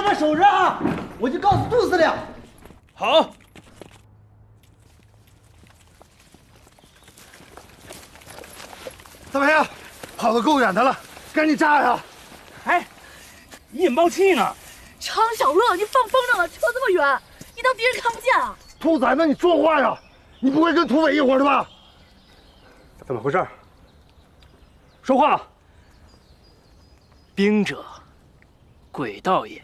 在这守着啊！我去告诉杜司令。 好。 怎么样？跑得够远的了，赶紧炸呀！ 哎，引爆器呢？ 常小乐，你放风筝了，车这么远，你当敌人看不见啊？ 兔崽子，你说话呀！你不会跟土匪一伙的吧？ 怎么回事？说话！ 兵者，诡道也。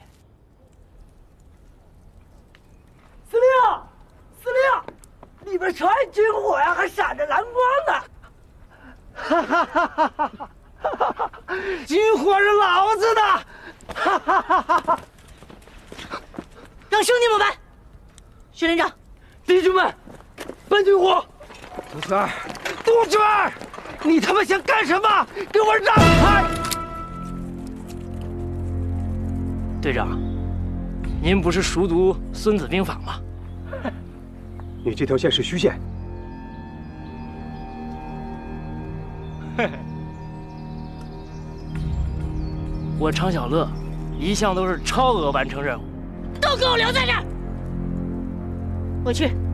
司令，司令，里边全是军火呀，还闪着蓝光呢。哈哈哈哈哈哈！军火是老子的！哈哈哈哈哈！ 让兄弟们搬。宣连长， 弟兄们，搬军火！杜全，杜全，你他妈想干什么？给我让开！ 队长，您不是熟读《孙子兵法》吗？ 你这条线是虚线。 我常小乐一向都是超额完成任务， 都给我留在这儿！我去。